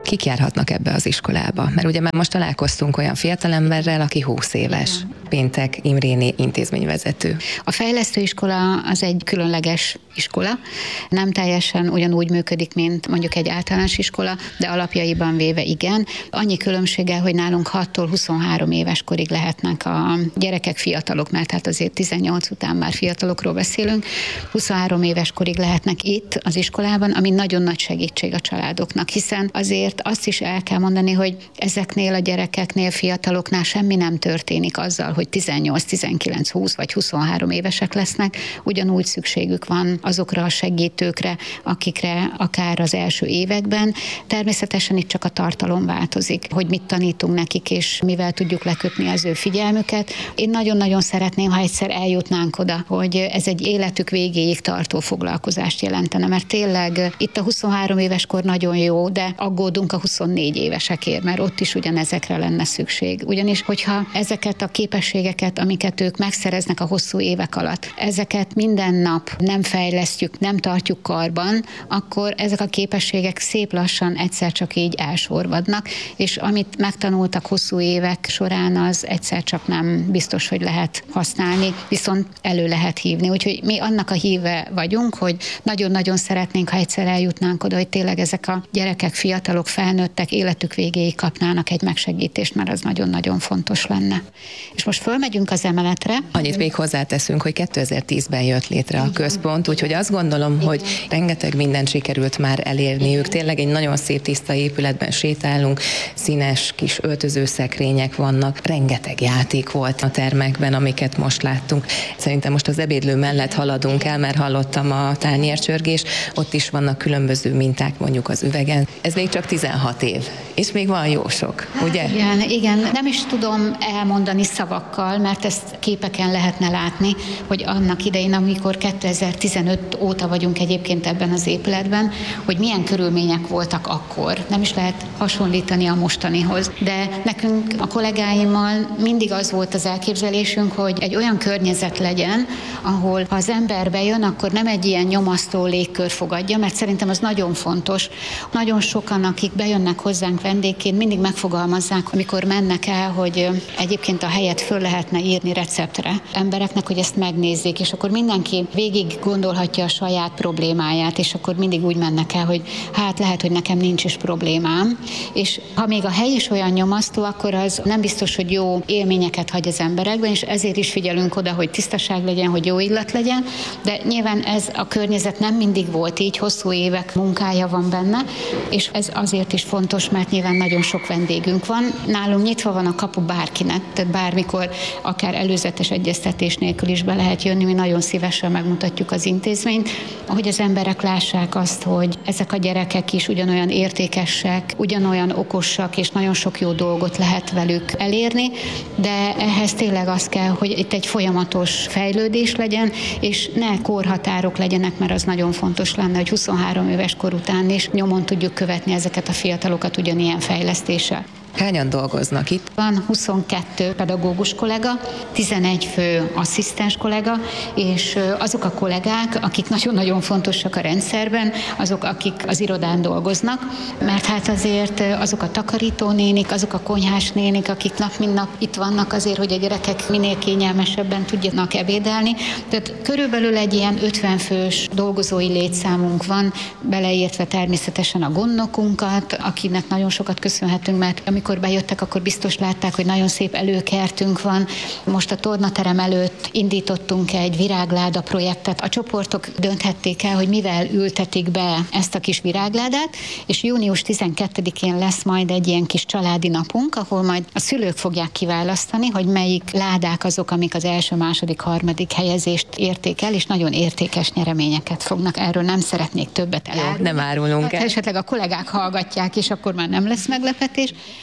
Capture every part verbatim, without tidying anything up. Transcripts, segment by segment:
kik járhatnak ebbe az iskolába? Mert ugye már most találkoztunk olyan fiatalemberrel, aki húsz éves. Péntek Imréné intézményvezető. A fejlesztőiskola az egy különleges iskola. Nem teljesen ugyanúgy működik, mint mondjuk egy általános iskola, de alapjaiban véve igen. Annyi különbséggel, hogy nálunk hattól huszonhárom éves korig lehetnek a gyerekek, fiatalok, mert hát azért tizennyolc után már fiatalokról beszélünk. huszonhárom éves korig lehetnek itt az iskolában, ami nagyon nagy segítség a családoknak, hiszen azért azt is el kell mondani, hogy ezeknél a gyerekeknél, fiataloknál semmi nem történik azzal, hogy tizennyolc, tizenkilenc, húsz vagy huszonhárom évesek lesznek, ugyanúgy szükségük van azokra a segítőkre, akikre akár az első években. Természetesen itt csak a tartalom változik, hogy mit tanítunk nekik, és mivel tudjuk lekötni az ő figyelmüket. Én nagyon-nagyon szeretném, ha egyszer eljutnánk oda, hogy ez egy életük végéig tartó foglalkozást jelentene, mert tényleg itt a huszonhárom éves kor nagyon jó, de aggódunk a huszonnégy évesekért, mert ott is ugyanezekre lenne szükség. Ugyanis, hogyha ezeket a képességeket, amiket ők megszereznek a hosszú évek alatt, ezeket minden nap nem fejlesztjük, nem tartjuk karban, akkor ezek a képességek szép lassan egyszer csak így elsorvadnak, és amit megtanultak hosszú évek során, az egyszer csak nem biztos, hogy lehet használni, viszont elő lehet hívni. Úgyhogy mi annak a híve vagyunk, hogy nagyon-nagyon szeretnénk, ha egyszer eljutnánk oda, hogy tényleg ezek a gyerekek, fiatalok, felnőttek életük végéig kapnának egy megsegítést, mert az nagyon-nagyon fontos lenne. És most fölmegyünk az emeletre. Annyit még hozzáteszünk, hogy kétezer-tízben jött létre a központ, úgyhogy azt gondolom, Igen. hogy rengeteg mindent sikerült már elérniük. Tényleg egy nagyon szép tiszta épületben sétálunk, színes kis öltözőszekrények vannak, rengeteg játék volt a termekben, amiket most láttunk. Szerintem most az ebédlő mellett haladunk el, mert hallottam a tányércsörgés, ott is vannak különböző minták mondjuk az üvegen. Ez még csak tizenhat év, és még van jó sok, ugye? Igen, igen. Nem is tudom elmondani szavakkal, mert ezt képeken lehetne látni, hogy annak idején, amikor kétezer-tizenöt óta vagyunk egyébként ebben az épületben, hogy milyen körülmények voltak akkor. Nem is lehet hasonlítani a mostanihoz. De nekünk a kollégáimmal mindig az volt az elképzelésünk, hogy egy olyan környezet legyen, ahol ha az ember bejön, akkor nem egy ilyen nyomasztó légkör fogadja, mert szerintem az nagyon fontos. Nagyon sokan, akik bejönnek hozzánk vendégként, mindig megfogalmazzák, amikor mennek el, hogy egyébként a helyet föl lehetne írni receptre embereknek, hogy ezt megnézzék, és akkor mindenki végig gondolhatja a saját problémáját, és akkor mindig úgy mennek el, hogy hát lehet, hogy nekem nincs is problémám, és ha még a hely is olyan nyomasztó, akkor az nem biztos, hogy jó élményeket hagy az emberekben, és ezért is figyelünk oda, hogy tisztaság legyen, hogy jó illat legyen, de nyilván ez a környezet nem mindig volt így, hosszú évek munkája van benne, és ez azért is fontos, mert nyilván nagyon sok vendégünk van. Nálunk nyitva van a kapu bárkinek, tehát bármikor, akár előzetes egyeztetés nélkül is be lehet jönni, mi nagyon szívesen megmutatjuk az intézményt, hogy az emberek lássák azt, hogy ezek a gyerekek is ugyanolyan értékesek, ugyanolyan okosak, és nagyon sok jó dolgot lehet velük elérni, de ehhez tényleg az kell, hogy itt egy folyamatos fejlődés legyen, és ne korhatárok legyenek, mert az nagyon fontos lenne, hogy huszonhárom éves kor után is nyomon tudjuk követni ezeket a fiatalokat ugyanilyen fejlesztéssel. Hányan dolgoznak itt? Van huszonkettő pedagógus kollega, tizenegy fő asszisztens kollega, és azok a kollégák, akik nagyon-nagyon fontosak a rendszerben, azok, akik az irodán dolgoznak, mert hát azért azok a takarítónénik, azok a konyhás nénik, akik nap mint nap itt vannak azért, hogy a gyerekek minél kényelmesebben tudjanak ebédelni. Tehát körülbelül egy ilyen ötven fős dolgozói létszámunk van, beleértve természetesen a gondnokunkat, akinek nagyon sokat köszönhetünk, mert amikor bejöttek, akkor biztos látták, hogy nagyon szép előkertünk van. Most a tornaterem előtt indítottunk egy virágláda projektet. A csoportok dönthették el, hogy mivel ültetik be ezt a kis virágládát, és június tizenkettedikén lesz majd egy ilyen kis családi napunk, ahol majd a szülők fogják kiválasztani, hogy melyik ládák azok, amik az első, második, harmadik helyezést érték el, és nagyon értékes nyereményeket fognak. Erről nem szeretnék többet elárulni. Nem árulunk el. Esetleg a kollégák hallgatják, és akkor már nem lesz meglepetés.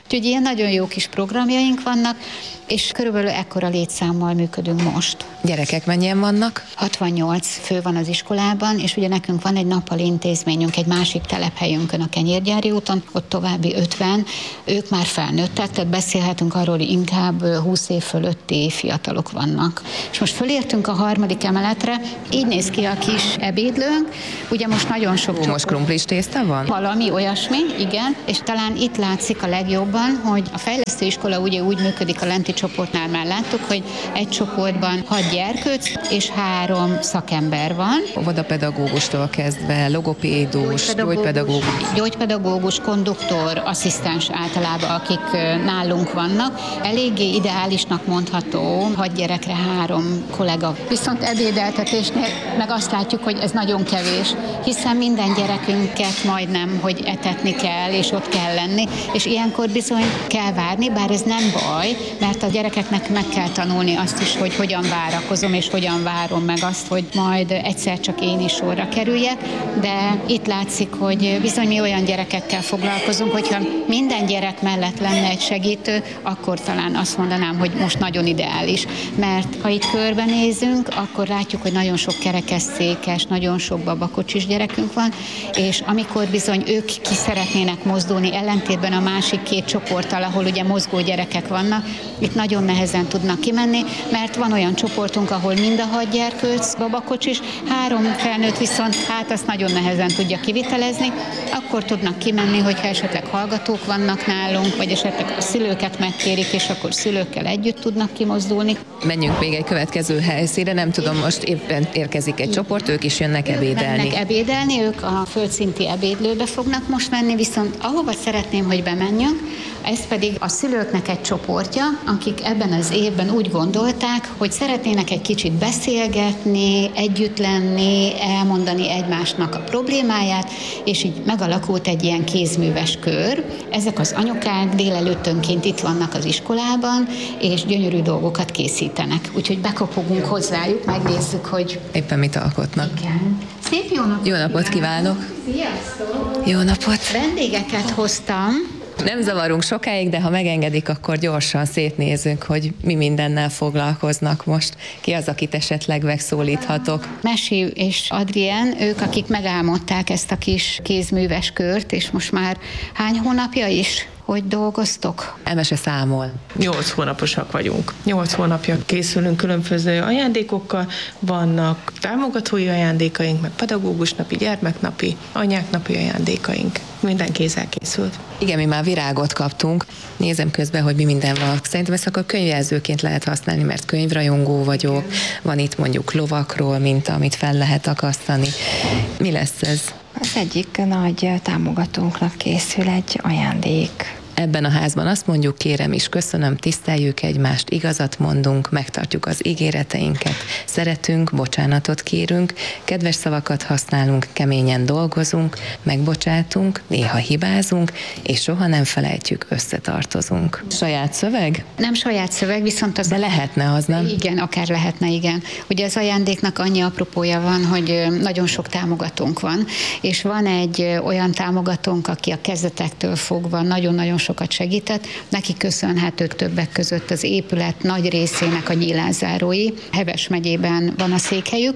Úgyhogy ilyen nagyon jó kis programjaink vannak, és körülbelül ekkora létszámmal működünk most. Gyerekek mennyien vannak? hatvannyolc fő van az iskolában, és ugye nekünk van egy nappali intézményünk egy másik telephelyünkön, a Kenyérgyári úton, ott további ötven, ők már felnőttek, tehát beszélhetünk arról, hogy inkább húsz év fölötti fiatalok vannak. És most fölértünk a harmadik emeletre, így néz ki a kis ebédlőnk, ugye most nagyon sok Ó, most krumplis tészta van? Valami olyasmi, igen, és talán itt látszik a legjobban, hogy a fejlesztőiskola ugye úgy működik, a lenti csoportnál már láttuk, hogy egy csoportban hat gyerkőc és három szakember van. Óvodapedagógustól kezdve, logopédus, gyógypedagógus. Gyógypedagógus, konduktor, asszisztens általában, akik nálunk vannak. Eléggé ideálisnak mondható, hat gyerekre három kollega. Viszont ebédeltetésnél meg azt látjuk, hogy ez nagyon kevés, hiszen minden gyerekünket majdnem, hogy etetni kell, és ott kell lenni, és ilyenkor bizony kell várni, bár ez nem baj, mert a gyerekeknek meg kell tanulni azt is, hogy hogyan várakozom, és hogyan várom meg azt, hogy majd egyszer csak én is sorra kerüljek, de itt látszik, hogy bizony mi olyan gyerekekkel foglalkozunk, hogyha minden gyerek mellett lenne egy segítő, akkor talán azt mondanám, hogy most nagyon ideális, mert ha itt körbenézünk, akkor látjuk, hogy nagyon sok kerekesszékes, nagyon sok babakocsis gyerekünk van, és amikor bizony ők ki szeretnének mozdulni, ellentétben a másik két csoporttal, ahol ugye mozgó gyerekek vannak, itt nagyon nehezen tudnak kimenni, mert van olyan csoportunk, ahol mind a hat gyerkőc babakocsis, három felnőtt viszont hát azt nagyon nehezen tudja kivitelezni, akkor tudnak kimenni, hogyha esetleg hallgatók vannak nálunk, vagy esetleg a szülőket megkérik, és akkor szülőkkel együtt tudnak kimozdulni. Menjünk még egy következő helyszínre, nem tudom, most éppen érkezik egy csoport, ők is jönnek ebédelni. Mennek ebédelni, ők a földszinti ebédlőbe fognak most menni, viszont ahova szeretném, hogy bemenjünk, ez pedig a szülőknek egy csoportja, akik ebben az évben úgy gondolták, hogy szeretnének egy kicsit beszélgetni, együtt lenni, elmondani egymásnak a problémáját, és így megalakult egy ilyen kézműves kör. Ezek az anyukák délelőttönként itt vannak az iskolában, és gyönyörű dolgokat készítenek. Úgyhogy bekopogunk hozzájuk, megnézzük, hogy éppen mit alkotnak. Igen. Szép jó napot! Jó napot kívánok! Sziasztok! Jó napot! Vendégeket hoztam. Nem zavarunk sokáig, de ha megengedik, akkor gyorsan szétnézünk, hogy mi mindennel foglalkoznak most. Ki az, akit esetleg megszólíthatok? Mesi és Adrien, ők, akik megálmodták ezt a kis kézműves kört, és most már hány hónapja is? Hogy dolgoztok? Emese számol. Nyolc hónaposak vagyunk. Nyolc hónapja készülünk különböző ajándékokkal, vannak támogatói ajándékaink, meg pedagógus napi, gyermeknapi, anyáknapi ajándékaink. Minden kézzel készült. Igen, mi már virágot kaptunk. Nézem közben, hogy mi minden van. Szerintem ezt akkor könyvjelzőként lehet használni, mert könyvrajongó vagyok. Van itt mondjuk lovakról, mint amit fel lehet akasztani. Mi lesz ez? Az egyik nagy támogatónknak készül egy ajándék. Ebben a házban azt mondjuk, kérem is, köszönöm, tiszteljük egymást, igazat mondunk, megtartjuk az ígéreteinket, szeretünk, bocsánatot kérünk, kedves szavakat használunk, keményen dolgozunk, megbocsátunk, néha hibázunk, és soha nem felejtjük, összetartozunk. Saját szöveg? Nem saját szöveg, viszont az... De lehetne az, nem? Igen, akár lehetne, igen. Ugye az ajándéknak annyi apropója van, hogy nagyon sok támogatónk van, és van egy olyan támogatónk, aki a kezdetektől fogva nagyon-nagyon sokat segített. Neki köszönhetők többek között az épület nagy részének a nyílászárói. Heves megyében van a székhelyük,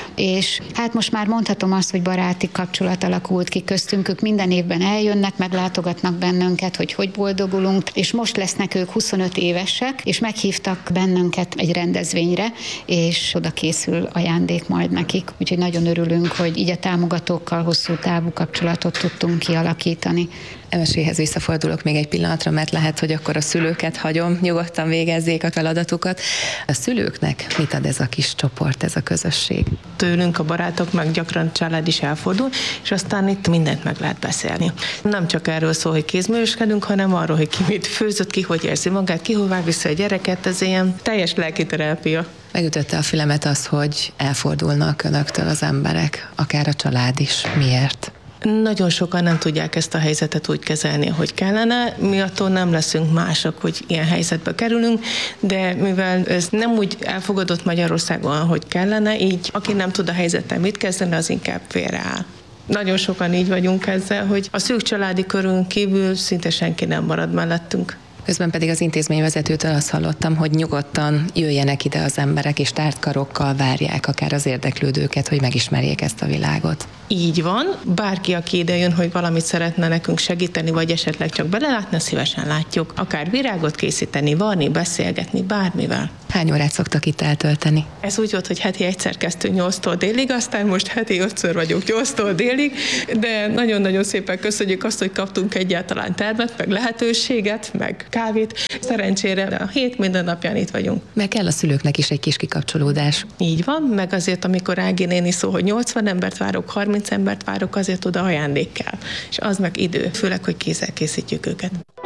és hát most már mondhatom azt, hogy baráti kapcsolat alakult ki köztünk. Ők minden évben eljönnek, meglátogatnak bennünket, hogy hogy boldogulunk, és most lesznek ők huszonöt évesek, és meghívtak bennünket egy rendezvényre, és oda készül ajándék majd nekik. Úgyhogy nagyon örülünk, hogy így a támogatókkal hosszú távú kapcsolatot tudtunk kialakítani. Emeséhez visszafordulok még egy pillanatra, mert lehet, hogy akkor a szülőket hagyom, nyugodtan végezzék a feladatukat. A szülőknek mit ad ez a kis csoport, ez a közösség? Tőlünk a barátok, meg gyakran család is elfordul, és aztán itt mindent meg lehet beszélni. Nem csak erről szól, hogy kézműveskedünk, hanem arról, hogy ki mit főzött, ki hogy érzi magát, ki hová vissza a gyereket, ez ilyen teljes lelkiterápia. Megütötte a fülemet az, hogy elfordulnak önöktől az emberek, akár a család is. Miért? Nagyon sokan nem tudják ezt a helyzetet úgy kezelni, ahogy kellene. Mi attól nem leszünk mások, hogy ilyen helyzetbe kerülünk, de mivel ez nem úgy elfogadott Magyarországon, ahogy kellene, így aki nem tud a helyzettel mit kezdeni, az inkább félreáll. Nagyon sokan így vagyunk ezzel, hogy a szűk családi körünk kívül szinte senki nem marad mellettünk. Közben pedig az intézményvezetőtől azt hallottam, hogy nyugodtan jöjjenek ide az emberek, és tárt karokkal várják akár az érdeklődőket, hogy megismerjék ezt a világot. Így van, bárki, aki ide jön, hogy valamit szeretne nekünk segíteni, vagy esetleg csak belelátni, szívesen látjuk. Akár virágot készíteni, varni, beszélgetni, bármivel. Hány órát szoktak itt eltölteni? Ez úgy volt, hogy heti egyszer kezdtünk nyolctól délig, aztán most heti ötször vagyunk nyolctól délig, de nagyon-nagyon szépen köszönjük azt, hogy kaptunk egyáltalán termet, meg lehetőséget, meg kávét. Szerencsére a hét minden napján itt vagyunk. Meg kell a szülőknek is egy kis kikapcsolódás. Így van, meg azért, amikor Ági néni szól, hogy nyolcvan embert várok, harminc embert várok, azért oda ajándék kell. És az meg idő, főleg, hogy kézzel készítjük őket.